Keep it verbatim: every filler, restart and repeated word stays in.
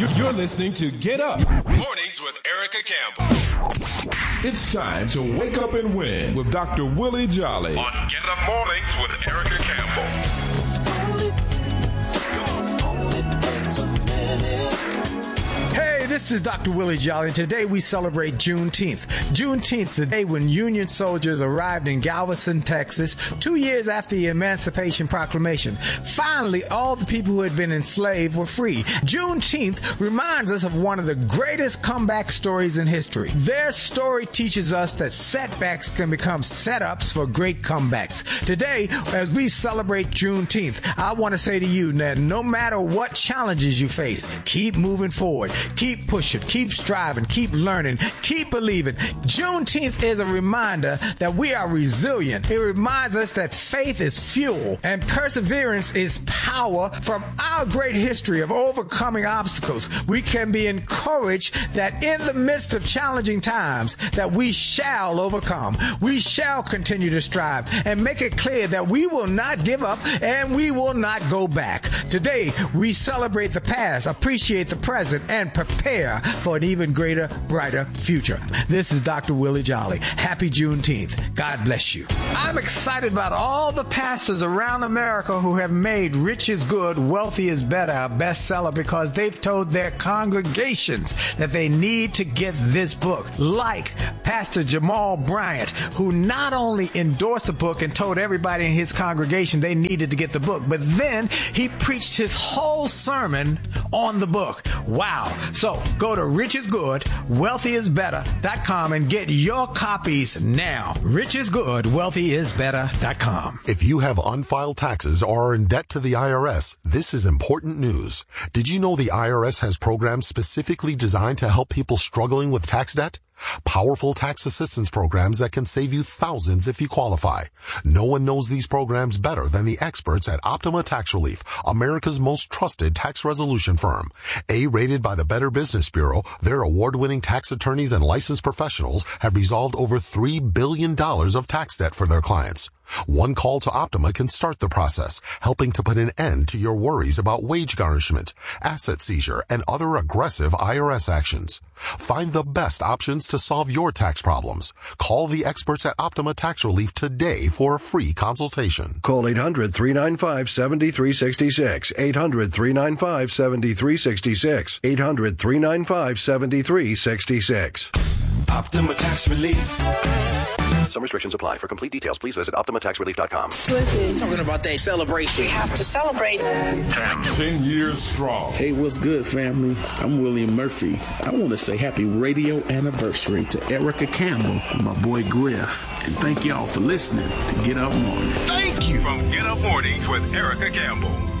You're listening to Get Up Mornings with Erica Campbell. It's time to wake up and win with Doctor Willie Jolly on Get Up Mornings with Erica Campbell. Hey, this is Doctor Willie Jolly. Today we celebrate Juneteenth. Juneteenth, the day when Union soldiers arrived in Galveston, Texas, two years after the Emancipation Proclamation. Finally, all the people who had been enslaved were free. Juneteenth reminds us of one of the greatest comeback stories in history. Their story teaches us that setbacks can become setups for great comebacks. Today, as we celebrate Juneteenth, I want to say to you that no matter what challenges you face, keep moving forward. Keep pushing, keep striving, keep learning, keep believing. Juneteenth is a reminder that we are resilient. It reminds us that faith is fuel and perseverance is power. From our great history of overcoming obstacles, we can be encouraged that in the midst of challenging times, that we shall overcome. We shall continue to strive and make it clear that we will not give up and we will not go back. Today, we celebrate the past, appreciate the present, and prepare for an even greater, brighter future. This is Doctor Willie Jolly. Happy Juneteenth. God bless you. I'm excited about all the pastors around America who have made Rich is Good, Wealthy is Better a bestseller because they've told their congregations that they need to get this book. Like Pastor Jamal Bryant, who not only endorsed the book and told everybody in his congregation they needed to get the book, but then he preached his whole sermon on the book. Wow. So go to rich is good, wealthy is better dot com and get your copies now. rich is good, wealthy is better dot com. If you have unfiled taxes or are in debt to the I R S, this is important news. Did you know the I R S has programs specifically designed to help people struggling with tax debt? Powerful tax assistance programs that can save you thousands if you qualify. No one knows these programs better than the experts at Optima Tax Relief, America's most trusted tax resolution firm. A-rated by the Better Business Bureau, their award-winning tax attorneys and licensed professionals have resolved over three billion dollars of tax debt for their clients. One call to Optima can start the process, helping to put an end to your worries about wage garnishment, asset seizure, and other aggressive I R S actions. Find the best options to solve your tax problems. Call the experts at Optima Tax Relief today for a free consultation. Call eight hundred, three nine five, seven three six six. eight hundred, three nine five, seven three six six. eight hundred, three nine five, seven three six six. Optima Tax Relief. Some restrictions apply. For complete details, please visit optima tax relief dot com. Listen, talking about that celebration. We have to celebrate. ten years strong. Hey, what's good, family? I'm William Murphy. I want to say happy radio anniversary to Erica Campbell and my boy Griff. And thank y'all for listening to Get Up Mornings. Thank you. From Get Up Mornings with Erica Campbell.